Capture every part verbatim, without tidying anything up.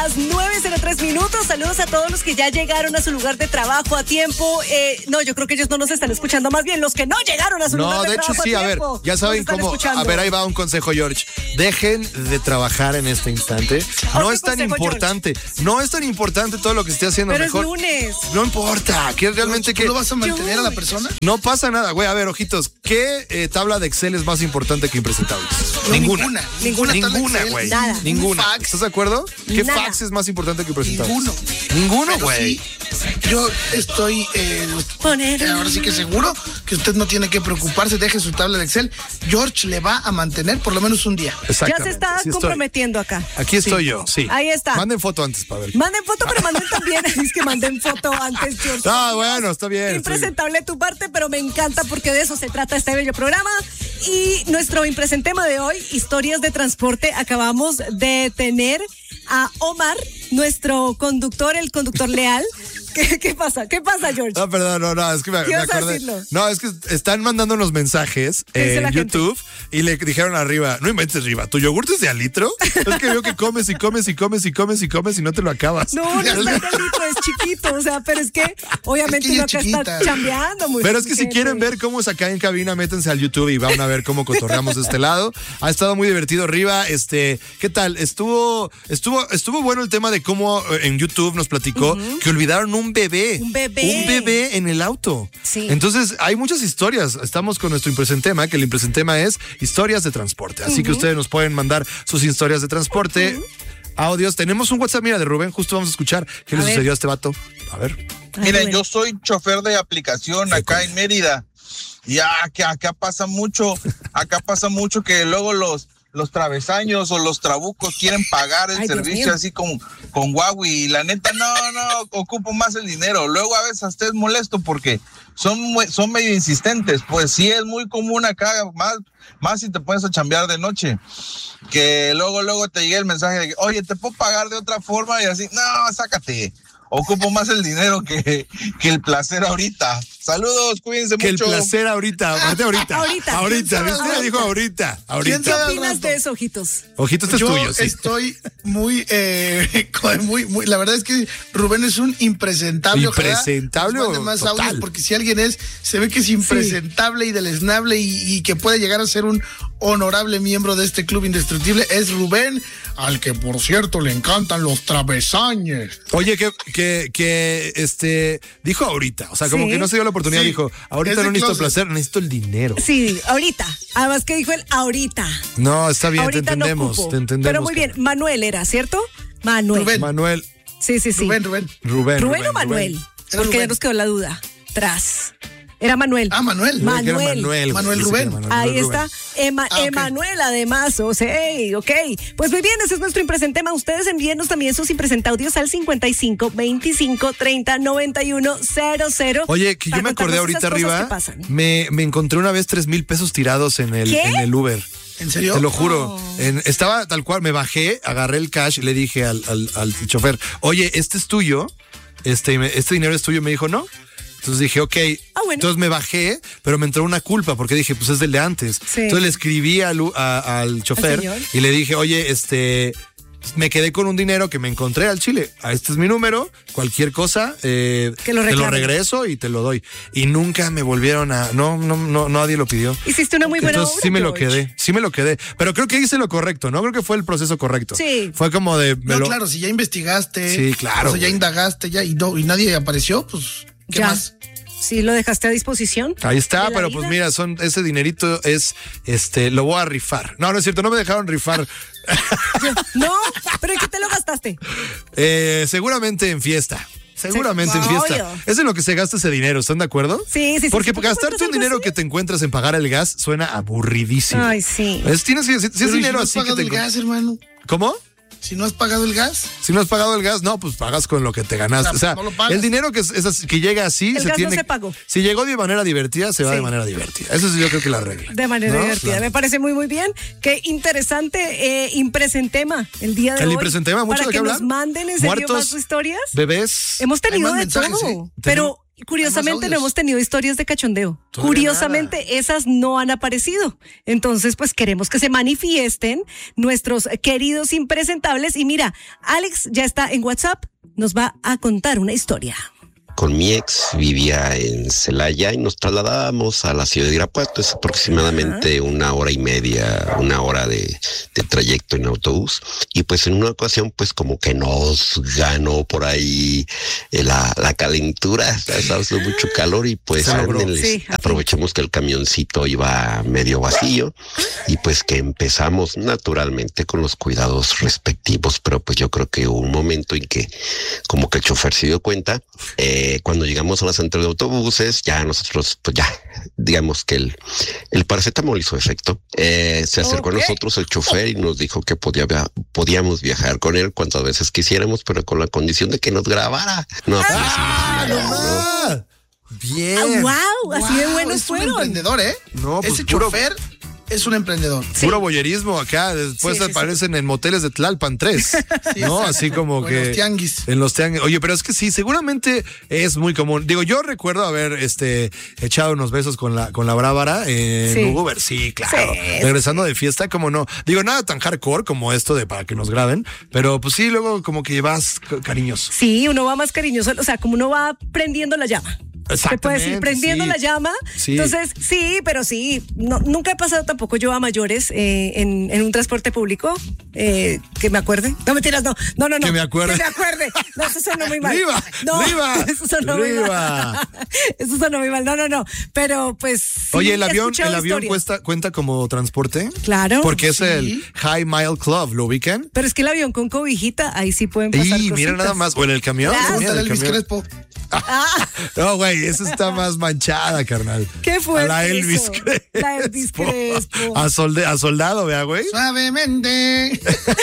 las nueve cero tres minutos. Saludos a todos los que ya llegaron a su lugar de trabajo a tiempo. Eh, no, yo creo que ellos no nos están escuchando, más bien los que no llegaron a su no, lugar de, de trabajo hecho, sí, a a ver, tiempo. ya saben cómo. Escuchando. A ver, ahí va un consejo, George. Dejen de trabajar en este instante. No es tan consejo, importante. George? No es tan importante todo lo que esté haciendo. Pero mejor. es lunes. No importa. ¿Qué realmente ¿Tú que no vas a mantener George. a la persona? No pasa nada, güey. A ver, ojitos. ¿Qué eh, tabla de Excel es más importante que Impresentables? No, ninguna. Ninguna, ninguna, güey. Nada. Ninguna. ¿Estás de acuerdo? ¿Qué Nada. fax es más importante que Impresentables? Ninguno. Ninguno, güey. Sí, yo estoy eh, eh, ahora sí que seguro que usted no tiene que preocuparse. Deje su tabla de Excel. George le va a mantener por lo menos un día. Ya se está sí comprometiendo acá. Aquí estoy sí. yo, sí. Ahí está. Manden foto antes, Pavel. Manden foto, pero manden también. Es que manden foto antes, George. Ah, bueno, está bien. Impresentable tu parte, pero me encanta porque de eso se trata este bello programa. Y nuestro impresentema de hoy, historias de transporte. Acabamos de tener a Omar, nuestro conductor, el conductor leal. ¿Qué, ¿Qué pasa? ¿Qué pasa, George? No, perdón, no, no, es que me, me acordé. No, es que están mandando unos mensajes en YouTube gente? y le dijeron arriba, no inventes arriba, ¿tu yogurt es de al litro? Es que veo que comes y comes y comes y comes y comes y no te lo acabas. No, no es de al litro, es chiquito, o sea, pero es que obviamente es que uno acá chiquita. Está chambeando muy Pero es que si quieren ver cómo es acá en cabina, métanse al YouTube y van a ver cómo cotorreamos de este lado. Ha estado muy divertido arriba, este, ¿qué tal? Estuvo, estuvo, estuvo bueno el tema de cómo en YouTube nos platicó uh-huh. que olvidaron un Un bebé. Un bebé. Un bebé en el auto. Sí. Entonces, hay muchas historias. Estamos con nuestro impresentema, que el impresentema es historias de transporte. Así uh-huh. que ustedes nos pueden mandar sus historias de transporte. Uh-huh. Audios. Tenemos un WhatsApp, mira, de Rubén. Justo vamos a escuchar qué a le ver. sucedió a este vato. A ver. Miren, yo soy chofer de aplicación sí, acá en Mérida. Y que acá pasa mucho, acá pasa mucho que luego los los travesaños o los trabucos quieren pagar el Ay, servicio así con, con Huawei y la neta no, no, ocupo más el dinero. Luego a veces hasta es molesto porque son, son medio insistentes, pues sí es muy común acá, más, más si te pones a chambear de noche, que luego, luego te llega el mensaje de que, oye, ¿te puedo pagar de otra forma? Y así, no, sácate. Ocupo más el dinero que, que el placer ahorita. Saludos, cuídense que mucho. Que el placer ahorita, ahorita. Ahorita. Ahorita. Ahorita, ¿viste? Ahorita. Dijo ahorita. ahorita. ¿Qué opinas de eso, Ojitos? Ojitos, este Yo es tuyo, sí. estoy muy, eh, muy, muy, la verdad es que Rubén es un impresentable. Impresentable o más total. Audios, porque si alguien es, se ve que es impresentable sí. y deleznable y, y que puede llegar a ser un honorable miembro de este club indestructible, es Rubén, al que por cierto le encantan los travesaños. Oye, que, que, que, este, dijo ahorita, o sea, como sí. que no se dio la oportunidad, sí. dijo, ahorita no necesito el placer, necesito el dinero. Sí, ahorita, además que dijo él, ahorita. No, está bien, ahorita te entendemos, no te entendemos. Pero muy bien, Manuel era, ¿cierto? Manuel. Rubén. Manuel. Sí, sí, sí. Rubén, Rubén. Rubén, ¿Rubén, Rubén o Manuel? Rubén. Porque Rubén. ya nos quedó la duda. Tras. Era Manuel. Ah, Manuel. Manuel. Manuel, Manuel Rubén. Manuel, Ahí Rubén. está. Ema, ah, okay. Emanuel, además. O sea, hey, ok. Pues muy bien, ese es nuestro impresentema. Ustedes envíenos también sus impresentaudios al cincuenta y cinco, veinticinco, treinta, noventa y uno, cero cero. Oye, que yo me acordé ahorita arriba. Me, me encontré una vez tres mil pesos tirados en el, en el Uber. ¿En serio? Te lo juro. Oh. En, estaba tal cual, me bajé, agarré el cash y le dije al, al, al chofer, oye, este es tuyo, este, este dinero es tuyo. Me dijo, no. Entonces dije, ok. Ah, bueno. Entonces me bajé, pero me entró una culpa porque dije, pues es del de antes. Sí. Entonces le escribí al, a, al chofer y le dije, oye, este, me quedé con un dinero que me encontré al Chile. Este es mi número, cualquier cosa, eh, que lo te lo regreso y te lo doy. Y nunca me volvieron a, no, no, no, nadie lo pidió. Hiciste una muy buena Entonces, obra, sí me George. lo quedé, sí me lo quedé. Pero creo que hice lo correcto, ¿no? Creo que fue el proceso correcto. Sí. Fue como de... No, lo... claro, si ya investigaste. Sí, claro. O sea, ya indagaste ya y, no, y nadie apareció, pues, ¿qué ya. más? Sí, lo dejaste a disposición. Ahí está, pero vida. Pues mira, son ese dinerito es, este, lo voy a rifar. No, no es cierto, no me dejaron rifar. No, pero ¿en qué te lo gastaste? Eh, seguramente en fiesta. Seguramente sí, en fiesta. Obvio. Es en lo que se gasta ese dinero, ¿están de acuerdo? Sí, sí, sí. Porque ¿sí, gastarte un dinero así? que te encuentras en pagar el gas suena aburridísimo. Ay, sí. Es, tienes, si, si es dinero no así que te el gas, hermano. ¿Cómo? Si no has pagado el gas. Si no has pagado el gas, no, pues pagas con lo que te ganaste. O sea, no lo el dinero que, es, es, que llega así, el se gas tiene. No se pagó. Si llegó de manera divertida, se va sí. de manera divertida. Eso es yo creo que la regla. De manera ¿no? divertida. Claro. Me parece muy, muy bien. Qué interesante eh, impresentema el día de el hoy. El impresentema, mucho para de que qué hablar. nos manden en serio Muertos, más historias. Bebés. Hemos tenido de mensajes, todo. ¿sí? Pero Curiosamente no hemos tenido historias de cachondeo. Curiosamente nada. Esas no han aparecido. Entonces, pues queremos que se manifiesten nuestros queridos impresentables. Y mira, Alex ya está en WhatsApp, nos va a contar una historia. Con mi ex vivía en Celaya y nos trasladábamos a la ciudad de Irapuato. Es aproximadamente uh-huh. una hora y media, una hora de, de trayecto en autobús. Y pues en una ocasión, pues como que nos ganó por ahí la, la calentura, estaba haciendo mucho calor y pues ándenles, sí, aprovechamos que el camioncito iba medio vacío y pues que empezamos naturalmente con los cuidados respectivos, pero pues yo creo que hubo un momento en que como que el chofer se dio cuenta. Eh, Cuando llegamos a la central de autobuses, ya nosotros, pues ya, digamos que el, el paracetamol hizo efecto. Eh, se acercó okay. a nosotros el chofer y nos dijo que podía, podíamos viajar con él cuantas veces quisiéramos, pero con la condición de que nos grabara. No, pues, ¡Ah, no, no. Bien. Ah, wow, así wow, de buenos es fueron. Un emprendedor, ¿eh? No, pues ese puro... chofer es un emprendedor. Sí. Puro boyerismo acá. Después sí, sí, aparecen sí. en moteles de Tlalpan tres. Sí, ¿no? Así como o que. En los tianguis. En los tianguis. Oye, pero es que sí, seguramente es muy común. Digo, yo recuerdo haber este echado unos besos con la, con la Brábara en sí. Uber. Sí, claro. Sí. Regresando de fiesta, como no. Digo, nada tan hardcore como esto de para que nos graben. Pero pues sí, luego como que vas cariñoso. Sí, uno va más cariñoso. O sea, como uno va prendiendo la llama. Se puede decir, prendiendo sí. la llama. Sí. Entonces, sí, pero sí, no, nunca he pasado tampoco yo a mayores eh, en, en un transporte público, eh, que me acuerde. No, mentiras, no, no, no. no que me acuerde. Que me acuerde. No, eso sonó muy mal. ¡Riva! No, ¡Riva! Eso sonó muy mal. Eso sonó muy mal. No, no, no. Pero pues. Sí, oye, el avión, el avión cuesta, cuenta como transporte. Claro. Porque es sí. el High Mile Club, ¿lo ubican? Pero es que el avión con cobijita, ahí sí pueden pasar. Y cositas. Mira nada más. O en el camión. Claro. El Elvis Crespo. Ah. No, güey, esa está más manchada, carnal. ¿Qué fue? A la Elvis eso? Crespo. La Elvis Crespo. A, solde, a soldado, vea, güey. Suavemente.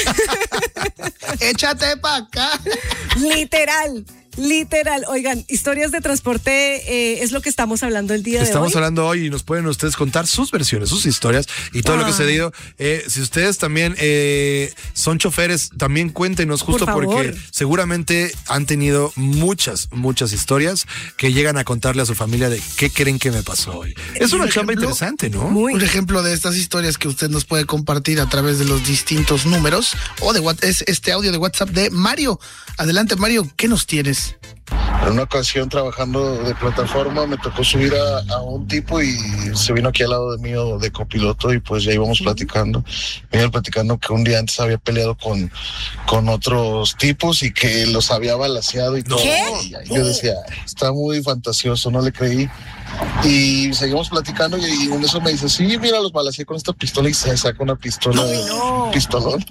Échate pa' acá. Literal. Literal, oigan, historias de transporte eh, es lo que estamos hablando el día de hoy. Estamos hablando hoy y nos pueden ustedes contar sus versiones, sus historias y todo ah. lo que se ha ido. Eh, si ustedes también eh, son choferes, también cuéntenos justo Por porque seguramente han tenido muchas, muchas historias que llegan a contarle a su familia de qué creen que me pasó hoy. Es una chamba interesante, ¿no? Muy. Un ejemplo de estas historias que usted nos puede compartir a través de los distintos números o de es este audio de WhatsApp de Mario. Adelante, Mario, ¿qué nos tienes? En una ocasión trabajando de plataforma me tocó subir a, a un tipo y se vino aquí al lado de mí de copiloto y pues ya íbamos platicando. Me iba platicando que un día antes había peleado con, con otros tipos y que los había balaceado y todo. ¿Qué? Y yo decía, está muy fantasioso, no le creí. Y seguimos platicando y, y en eso me dice, sí, mira, los balaceé con esta pistola y se saca una pistola, no. un pistolón.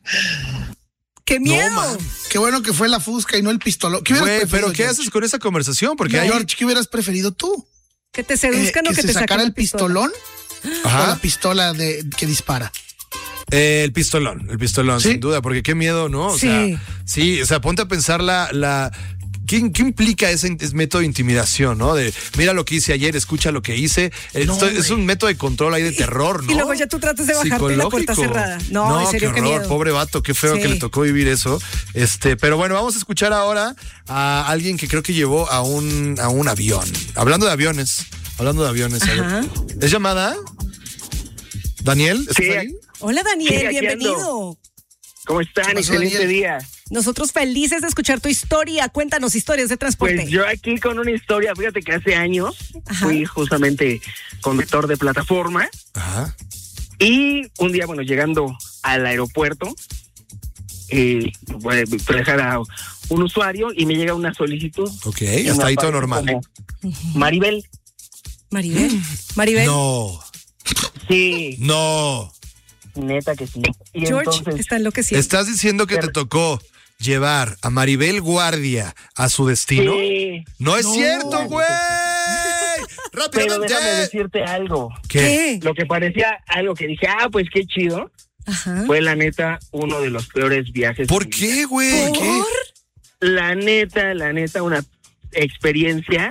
¡Qué miedo! No, qué bueno que fue la fusca y no el pistolón. ¿Qué Güey, pero ¿qué George? haces con esa conversación? Porque no, hay... George, ¿qué hubieras preferido tú? ¿Que te seduzcan eh, o que, que te sacara el pistolón? Ajá. ¿O la pistola de, que dispara? Eh, el pistolón, el pistolón, ¿sí? Sin duda, porque qué miedo, ¿no? O sí. sea, sí, o sea, ponte a pensar la... la ¿Qué, ¿Qué implica ese método de intimidación, no? De mira lo que hice ayer, escucha lo que hice. No, Esto, es un método de control ahí de terror, ¿no? Y luego ya tú tratas de bajarte la puerta cerrada. No, no en serio, qué horror, qué miedo. Pobre vato, qué feo sí. que le tocó vivir eso. Este, pero bueno, vamos a escuchar ahora a alguien que creo que llevó a un, a un avión. Hablando de aviones, hablando de aviones. A ver. ¿Es llamada? ¿Daniel? ¿Estás sí, ahí? Hola, Daniel, sí, bienvenido. Ando. ¿Cómo están? Excelente día. Nosotros felices de escuchar tu historia. Cuéntanos historias de transporte. Pues yo aquí con una historia, fíjate que hace años Ajá. fui justamente conductor de plataforma. Ajá. Y un día, bueno, llegando al aeropuerto, eh, voy a dejar a un usuario y me llega una solicitud. Ok, hasta ahí todo normal. Maribel. Maribel. Maribel. No. Sí. No. Neta que sí. Y George entonces, está enloqueciendo. ¿Estás diciendo que pero, te tocó llevar a Maribel Guardia a su destino? Sí. No es no. cierto, güey. Rápidamente. Pero déjame decirte algo. ¿Qué? Lo que parecía algo que dije, ah, pues qué chido. Ajá. Fue la neta uno de los peores viajes. ¿Por qué, güey? ¿Por? ¿Qué? La neta, la neta, una experiencia,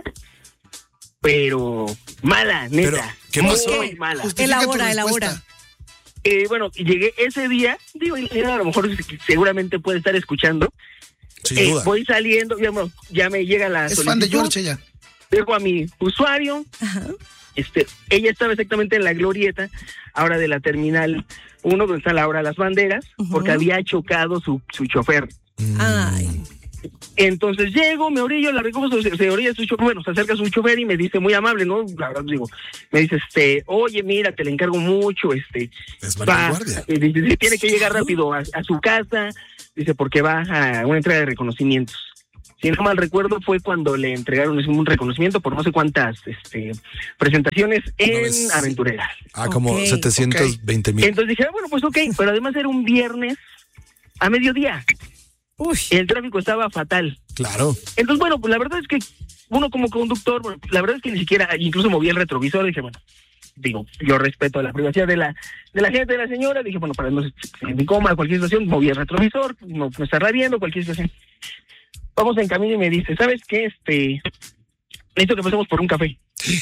pero mala, neta. ¿Pero qué muy pasó? Muy mala. Elabora, elabora. Eh, bueno, llegué ese día, digo, a lo mejor seguramente puede estar escuchando. Sin eh, duda. Voy saliendo, digamos, ya me llega la es solicitud. fan de George ella. dejo a mi usuario. Ajá. Este, ella estaba exactamente en la glorieta, ahora de la terminal uno, donde está la hora de las banderas, uh-huh. porque había chocado su, su chofer. Ay. Entonces llego, me orillo, la recojo, se, se orilla su chofer, bueno, se acerca su chofer y me dice, muy amable, ¿no? La verdad, digo, me dice, este, oye, mira, te le encargo mucho, este, es va, dice, tiene que llegar rápido a, a su casa, dice, porque va a una entrega de reconocimientos. Si no mal recuerdo, fue cuando le entregaron un reconocimiento por no sé cuántas este, presentaciones en no es... Aventurera. Ah, como okay. setecientos veinte mil. Entonces dije, ah, bueno, pues ok, pero además era un viernes a mediodía. Uy. El tráfico estaba fatal. Claro. Entonces, bueno, pues la verdad es que uno como conductor, bueno, la verdad es que ni siquiera, incluso moví el retrovisor, dije, bueno, digo, yo respeto la privacidad de la de la gente, de la señora, dije, bueno, para no ser incómoda cualquier situación, moví el retrovisor, no, no estará viendo cualquier situación. Vamos en camino y me dice, ¿sabes qué? Este, necesito que pasemos por un café.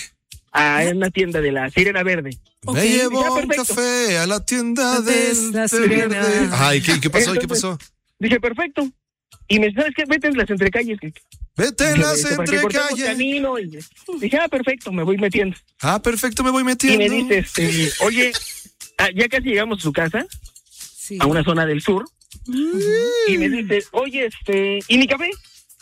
A una tienda de la Sirena Verde. Okay. Me llevo ah, un café a la tienda de la Sirena Verde. Ay, ¿qué, qué pasó? Entonces, ¿qué pasó? Dije, perfecto. Y me dice, ¿sabes qué? Vete en las entrecalles. Vete en las entrecalles. Camino. Y dije, ah, perfecto, me voy metiendo. Ah, perfecto, me voy metiendo. Y me dice, este, oye, ya casi llegamos a su casa, sí. a una zona del sur. Uh-huh. Y me dice, oye, este, ¿y mi café?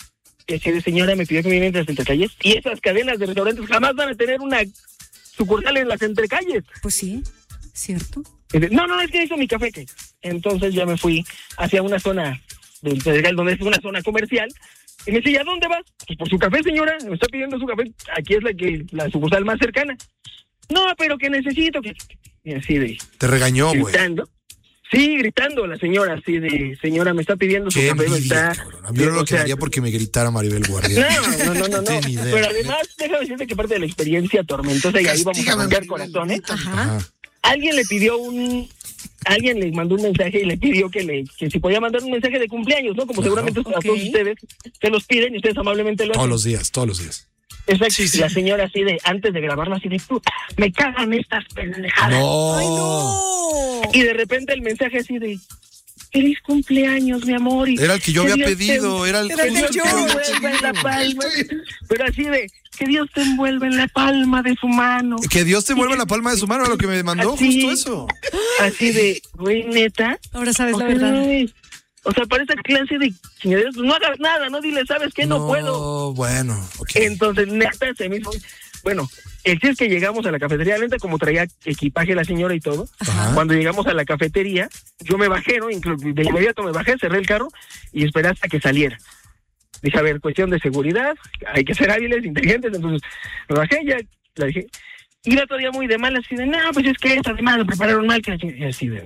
Y así de señora me pidió que me viniera entre las entrecalles. Y esas cadenas de restaurantes jamás van a tener una sucursal en las entrecalles. Pues sí, cierto. Dice, no, no, es que hizo mi café. ¿Qué? Entonces ya me fui hacia una zona del Pedregal, donde es una zona comercial. Y me dice, ¿y a dónde vas? Pues por su café, señora. Me está pidiendo su café. Aquí es la que la sucursal más cercana. No, pero que necesito que... Y así de... Te regañó, güey. Gritando. Sí, gritando la señora, así de, señora, me está pidiendo su café, me está... Yo no lo quería porque me gritara Maribel Guardia. No, no, no, no, no. Pero además, déjame decirte que parte de la experiencia tormentosa, y ahí vamos a cambiar corazones. Ajá. Alguien le pidió un... Alguien le mandó un mensaje y le pidió que le que si podía mandar un mensaje de cumpleaños, ¿no? Como claro, seguramente okay. a todos ustedes se los piden y ustedes amablemente lo hacen. Todos los días, todos los días. Exacto, sí, sí. La señora así de, antes de grabarlo, así de, puta, me cagan estas pendejadas. No. Ay, no. Y de repente el mensaje así de, feliz cumpleaños, mi amor. Y era el que yo había Dios pedido, te, era el que Dios te envuelva en la palma. Pero así de, que Dios te envuelva en la palma de su mano. Que Dios te envuelva en la palma de su mano, lo que me mandó, así, justo eso. Así de, güey, neta. Ahora sabes la verdad. O sea, para esa clase de chingaderas, pues no hagas nada, no dile, ¿sabes qué? No, no puedo. Bueno, okay. Entonces, neta, se me hizo... Bueno, el chiste es que llegamos a la cafetería, lenta, como traía equipaje la señora y todo. Ajá. Cuando llegamos a la cafetería, yo me bajé, ¿no? Incluso de inmediato me bajé, cerré el carro y esperé hasta que saliera. Dije, a ver, cuestión de seguridad, hay que ser hábiles, inteligentes, entonces me bajé, ya la dije... Iba todavía muy de mal, así de, no, pues es que esta además lo prepararon mal, que así de...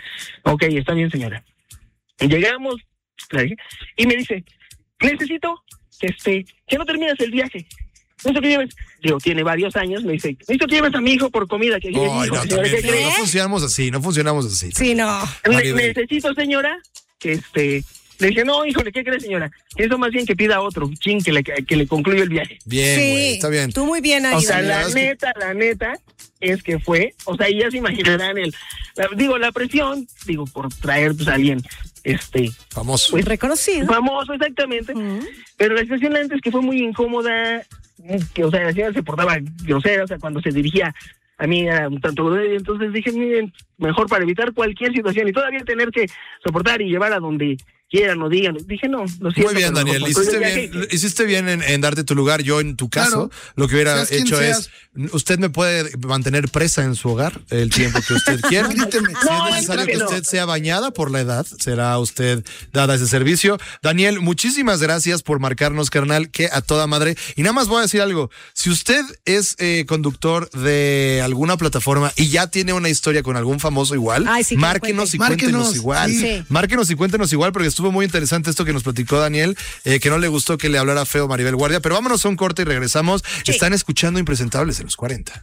Ok, está bien, señora. Llegamos, la dije, y me dice, necesito que este, que no termines el viaje. Necesito que lleves, digo, tiene varios años, me dice, necesito que lleves a mi hijo por comida. Que Ay, hijo, no, señora, también, ¿qué no, no funcionamos así, no funcionamos así. Sí, no. Ne- necesito, señora, que este, le dije, no, híjole, ¿qué crees, señora? Eso más bien que pida otro, chin, que le, que le concluya el viaje. Bien, güey, sí, está bien. Tú muy bien ahí. O sea, Daniel. la neta, la neta, es que fue, o sea, y ya se imaginarán el, la, digo, la presión, digo, por traer pues a alguien, este... Famoso. Pues reconocido. Famoso, exactamente. Uh-huh. Pero la situación antes es que fue muy incómoda, que, o sea, la señora se portaba grosera, o sea, cuando se dirigía a mí era un tanto, entonces dije, miren, mejor para evitar cualquier situación y todavía tener que soportar y llevar a donde quieran o digan. Dije, no, lo siento. Muy bien, Daniel, hiciste bien, que... hiciste bien en, en darte tu lugar. Yo, en tu caso, claro, lo que hubiera hecho es, usted me puede mantener presa en su hogar el tiempo que usted quiera. Si no, es necesario que, que no. usted sea bañada por la edad, será usted dada ese servicio. Daniel, muchísimas gracias por marcarnos, carnal, que a toda madre. Y nada más voy a decir algo. Si usted es eh, conductor de alguna plataforma y ya tiene una historia con algún famoso igual, Ay, sí, márquenos y márquenos, cuéntenos igual. Sí. Márquenos y cuéntenos igual, porque estuvo muy interesante esto que nos platicó Daniel, eh, que no le gustó que le hablara feo Maribel Guardia, pero vámonos a un corte y regresamos. Sí. Están escuchando Impresentables en los cuarenta.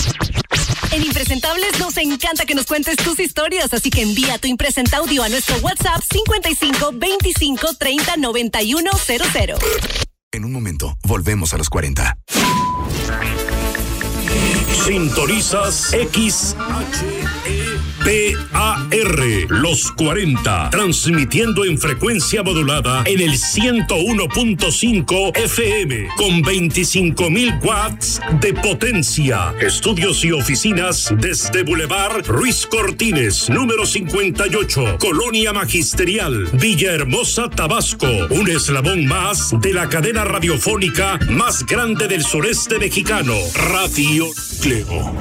En Impresentables nos encanta que nos cuentes tus historias, así que envía tu impresenta audio a nuestro WhatsApp cincuenta y cinco veinticinco treinta noventa y uno cero cero. En un momento, volvemos a los cuarenta. Sintonizas X H E P A R, Los cuarenta, transmitiendo en frecuencia modulada en el ciento uno punto cinco F M con veinticinco mil watts de potencia. Estudios y oficinas desde Boulevard Ruiz Cortines, número cincuenta y ocho, Colonia Magisterial, Villahermosa, Tabasco. Un eslabón más de la cadena radiofónica más grande del sureste mexicano, Radio Núcleo.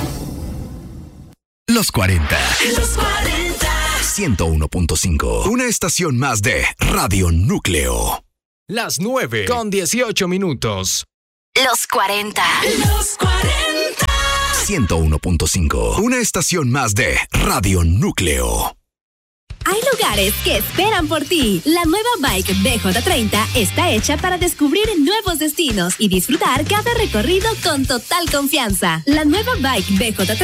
Los cuarenta. Los cuarenta. ciento uno punto cinco. Una estación más de Radio Núcleo. Las nueve con dieciocho minutos. Los cuarenta. Los cuarenta. ciento uno punto cinco. Una estación más de Radio Núcleo. Hay lugares que esperan por ti. La nueva Bike B J treinta está hecha para descubrir nuevos destinos y disfrutar cada recorrido con total confianza. La nueva Bike B J treinta